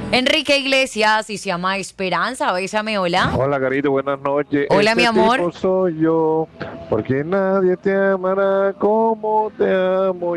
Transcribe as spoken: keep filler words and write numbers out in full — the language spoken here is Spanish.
Enrique Iglesias y se llama Esperanza. Bésame, hola. Hola, Carito, buenas noches. Hola, Este mi amor. tipo soy yo, porque nadie te amará como te amo